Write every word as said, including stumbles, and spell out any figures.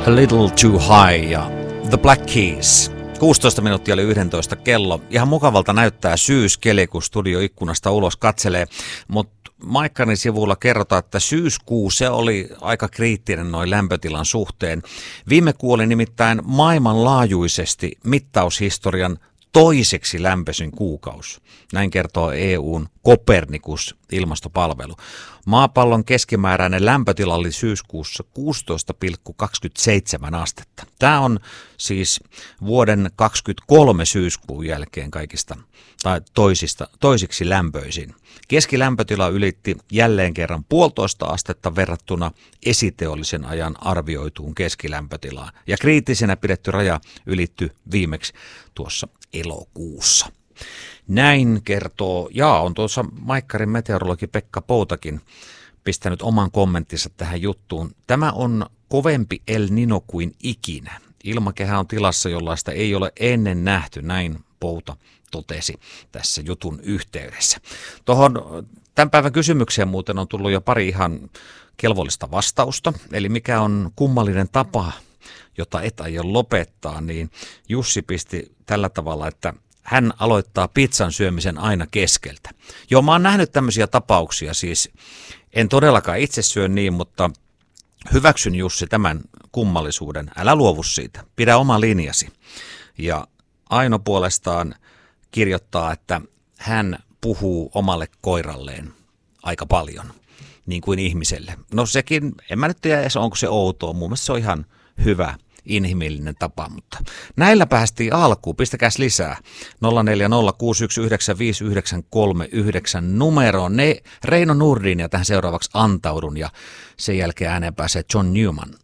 A Little Too High ja The Black Keys. kuusitoista minuuttia oli yksitoista kello. Ihan mukavalta näyttää syyskeli, kun studioikkunasta ulos katselee, mutta Maikkarin sivulla kerrotaan, että syyskuu se oli aika kriittinen noin lämpötilan suhteen. Viime kuu oli nimittäin maailmanlaajuisesti mittaushistorian toiseksi lämpöisin kuukausi. Näin kertoo E U:n Copernicus-ilmastopalvelu. Maapallon keskimääräinen lämpötila oli syyskuussa kuusitoista pilkku kaksikymmentäseitsemän astetta. Tämä on siis vuoden kaksikymmentäkolme syyskuun jälkeen kaikista tai toisista, toisiksi lämpöisin. Keskilämpötila ylitti jälleen kerran puolitoista astetta verrattuna esiteollisen ajan arvioituun keskilämpötilaan. Ja kriittisenä pidetty raja ylittyi viimeksi tuossa elokuussa. Näin kertoo, ja on tuossa Maikkarin meteorologi Pekka Poutakin pistänyt oman kommenttinsa tähän juttuun. Tämä on kovempi El Niño kuin ikinä. Ilmakehä on tilassa, jollaista ei ole ennen nähty, näin Pouta totesi tässä jutun yhteydessä. Tuohon tämän päivän kysymykseen muuten on tullut jo pari ihan kelvollista vastausta, eli mikä on kummallinen tapa, jota et aio lopettaa, niin Jussi pisti tällä tavalla, että hän aloittaa pizzan syömisen aina keskeltä. Joo, mä oon nähnyt tämmöisiä tapauksia, siis en todellakaan itse syö niin, mutta hyväksyn Jussi tämän kummallisuuden. Älä luovu siitä, pidä oma linjasi. Ja Aino puolestaan kirjoittaa, että hän puhuu omalle koiralleen aika paljon, niin kuin ihmiselle. No sekin, en mä nyt tiedä, onko se outoa, mun mielestä se on ihan hyvä inhimillinen tapa, mutta näillä päästiin alkuun. Pistäkääs lisää. nolla neljä nolla kuusi yksi yhdeksän viisi yhdeksän kolme yhdeksän numeroon. Ne Reino Nurdin ja tähän seuraavaksi antaudun ja sen jälkeen ääneen pääsee John Newman.